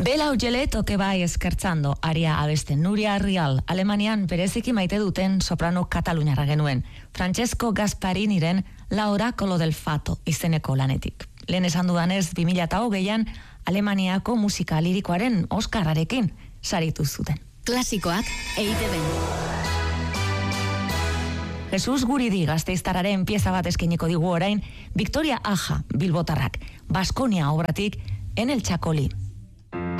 Bela Ugele toke bai eskertzando aria abesten Nuria Arrial, Alemanian bereziki maite duten soprano kataluniarra genuen, Francesco Gaspariniren La Oracolo del Fato izeneko lanetik. Lehen esan dudanez 2008an Alemaniako musika lirikoaren Oscarrarekin saritu zuten. Klasikoak EITB-n. Jesus Guridi gasteiztarraren pieza bat eskainiko digu orain Victoria Aja Bilbotarrak, Baskonia obratik En el Txakoli.